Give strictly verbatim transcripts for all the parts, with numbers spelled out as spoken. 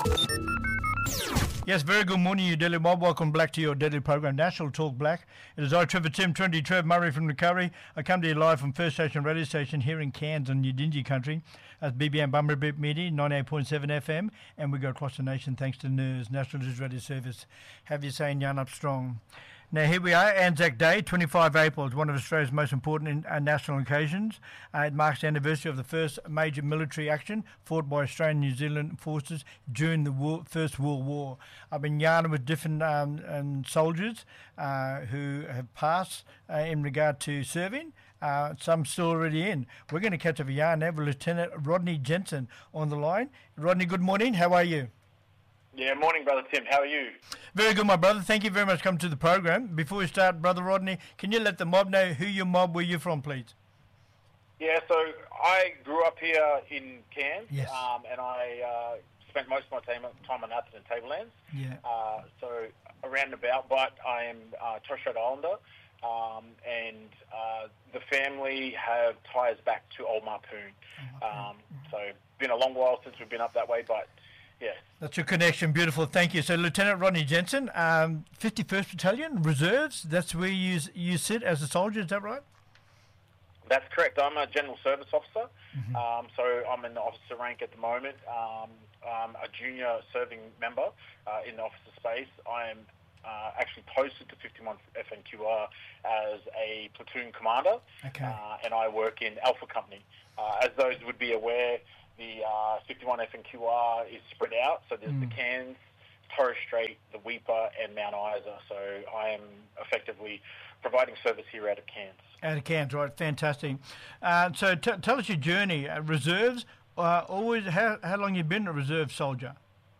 Yes, very good morning, you Daily Mob. Welcome back to your daily program, National Talk Black. It is I, Trevor Tim, Trinity Trev Murray from Recovery. I come to you live from First Station Radio Station here in Cairns on Yidinji country. That's B B M Bumblebee Media, ninety-eight point seven F M. And we go across the nation thanks to N E R S, National News Radio Service. Have you saying yarn up strong. Now, here we are, Anzac Day, twenty-fifth of April. It's one of Australia's most important in, uh, national occasions. Uh, it marks the anniversary of the first major military action fought by Australian and New Zealand forces during the war, First World War. I've been yarning with different um, um, soldiers uh, who have passed uh, in regard to serving. Uh, some still already in. We're going to catch up a yarn now with Lieutenant Rodney Jensen on the line. Rodney, good morning. How are you? Yeah, morning, Brother Tim. How are you? Very good, my brother. Thank you very much for coming to the program. Before we start, Brother Rodney, can you let the mob know who your mob, where you're from, please? Yeah, so I grew up here in Cairns, yes. um, and I uh, spent most of my time, time on Atherton Tablelands. Yeah. Uh, so around and about, but I am uh, Torres Strait Islander, um, and uh, the family have ties back to Old Marpoon. Oh, um, so been a long while since we've been up that way, but yes. That's your connection. Beautiful. Thank you. So, Lieutenant Rodney Jensen, um, fifty-first Battalion, Reserves, that's where you you sit as a soldier, is that right? That's correct. I'm a General Service Officer, mm-hmm. um, so I'm in the officer rank at the moment. Um, I'm a junior serving member uh, in the officer space. I am uh, actually posted to fifty-one F N Q R as a platoon commander, okay. uh, and I work in Alpha Company. Uh, as those would be aware, the uh, fifty-one F N Q R is spread out, so there's mm. the Cairns, Torres Strait, the Weipa, and Mount Isa. So I am effectively providing service here out of Cairns. Out of Cairns, right? Fantastic. Uh, so t- tell us your journey. Uh, reserves, uh, always, how, how long you been a reserve soldier?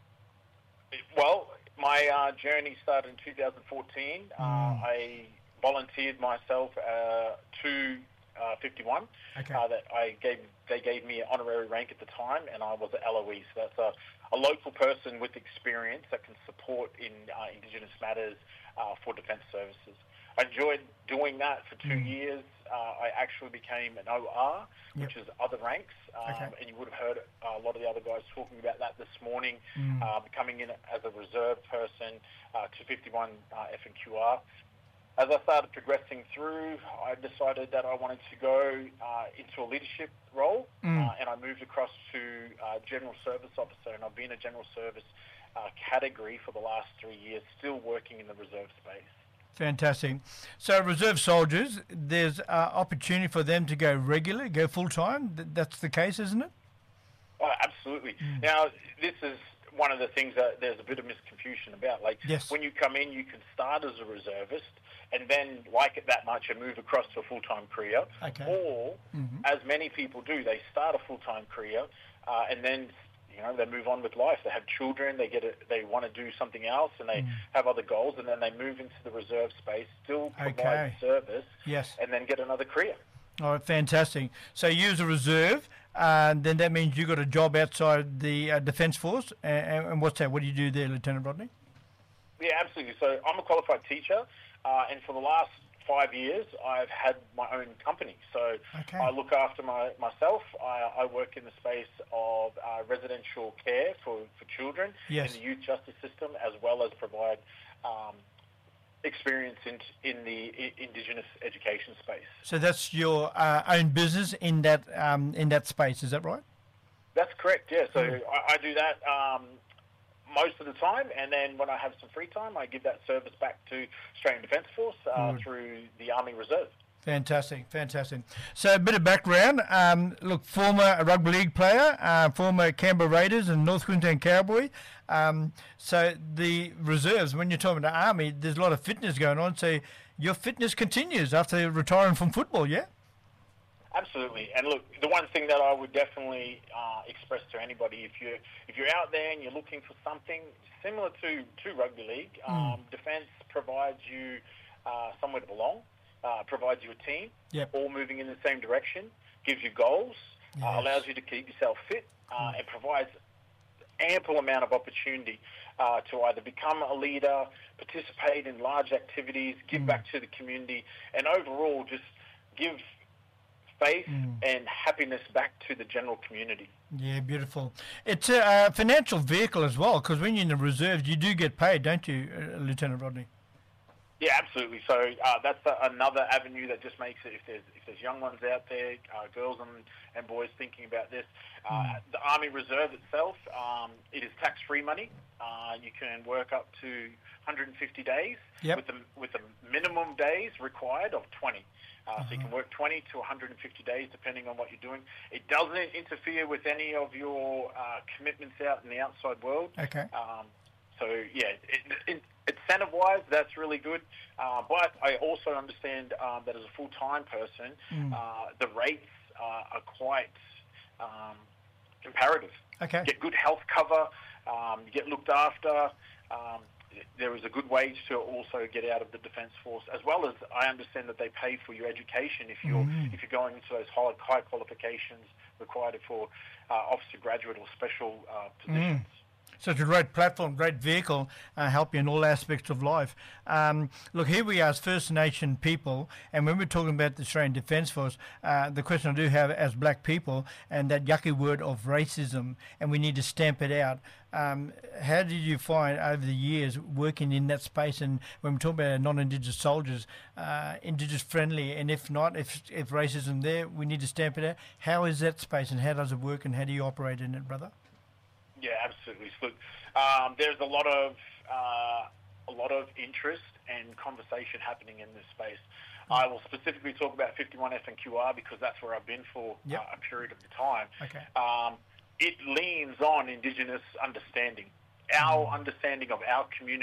Well, my uh, journey started in two thousand fourteen. Mm. Uh, I volunteered myself uh, to uh, fifty-one. Okay. Uh, that I gave, they gave me an honorary rank at the time, and I was an L O E. So that's a, a local person with experience that can support in uh, Indigenous matters uh, for defence services. I enjoyed doing that for two mm. years. Uh, I actually became an O R, yep. which is other ranks, um, okay. and you would have heard uh, a lot of the other guys talking about that this morning, mm. uh, coming in as a reserve person uh, to fifty-one uh, F N Q R. As I started progressing through, I decided that I wanted to go uh, into a leadership role, mm. uh, and I moved across to uh, General Service Officer, and I've been a General Service uh, category for the last three years, still working in the reserve space. Fantastic. So reserve soldiers, there's uh, opportunity for them to go regular, go full-time. Th- that's the case, isn't it? Oh, absolutely. Mm. Now, this is one of the things that there's a bit of misconfusion about. Like, yes. when you come in, you can start as a reservist and then like it that much and move across to a full-time career. Okay. Or, mm-hmm. as many people do, they start a full-time career uh, and then, you know, they move on with life. They have children, they get a, they want to do something else, and they mm. have other goals, and then they move into the reserve space, still provide okay. service, yes. and then get another career. All right, fantastic. So you as a reserve, uh, then that means you got a job outside the uh, Defence Force, and, and what's that? What do you do there, Lieutenant Rodney? Yeah, absolutely. So I'm a qualified teacher, uh, and for the last five years, I've had my own company. So okay. I look after my, myself. I, I work in the space of uh, residential care for, for children yes. in the youth justice system, as well as provide um, experience in, in the I- Indigenous education space. So that's your uh, own business in that um, in that space, is that right? That's correct, yeah. So mm. I, I do that um, most of the time, and then when I have some free time, I give that service back to Australian Defence Force uh, mm. through the Army Reserve. Fantastic, fantastic. So a bit of background. Um, look, former rugby league player, uh, former Canberra Raiders and North Queensland Cowboy. Um, so the reserves, when you're talking about the Army, there's a lot of fitness going on. So your fitness continues after retiring from football, yeah? Absolutely, and look, the one thing that I would definitely uh, express to anybody, if you're if you're out there and you're looking for something similar to, to rugby league, um, mm. defence provides you uh, somewhere to belong, uh, provides you a team, yep. all moving in the same direction, gives you goals, yes. uh, allows you to keep yourself fit, uh, mm. and provides ample amount of opportunity uh, to either become a leader, participate in large activities, give mm. back to the community, and overall just give space mm. and happiness back to the general community. Yeah, beautiful. It's a, a financial vehicle as well, because when you're in the reserves, you do get paid, don't you, uh, Lieutenant Rodney? Yeah, absolutely. So uh, that's a, another avenue that just makes it, if there's if there's young ones out there, uh, girls and, and boys thinking about this, uh, mm. the Army Reserve itself, um, it is tax-free money. Uh, you can work up to one hundred fifty days yep. with the with the minimum days required of twenty. Uh, uh-huh. So you can work twenty to one hundred fifty days depending on what you're doing. It doesn't interfere with any of your uh, commitments out in the outside world. Okay. Um, so yeah, it, it, incentive-wise, that's really good. Uh, but I also understand um, that as a full-time person, mm. uh, the rates uh, are quite um, comparative. Okay. You get good health cover. Um, you get looked after. Um, there is a good wage to also get out of the Defence Force, as well as I understand that they pay for your education if you're mm. if you're going into those high, high qualifications required for uh, officer graduate or special uh, positions. Mm. So it's a great platform, great vehicle, uh, help you in all aspects of life. Um, look, here we are as First Nation people, and when we're talking about the Australian Defence Force, uh, the question I do have as black people, and that yucky word of racism, and we need to stamp it out. Um, how did you find over the years working in that space, and when we talk about non-Indigenous soldiers, uh, Indigenous friendly, and if not, if, if racism there, we need to stamp it out. How is that space, and how does it work, and how do you operate in it, brother? Yeah, absolutely. Look, um, there's a lot of uh, a lot of interest and conversation happening in this space. Mm. I will specifically talk about fifty-one F and Q R because that's where I've been for yep. uh, a period of the time. Okay. Um, it leans on Indigenous understanding, our mm. understanding of our community.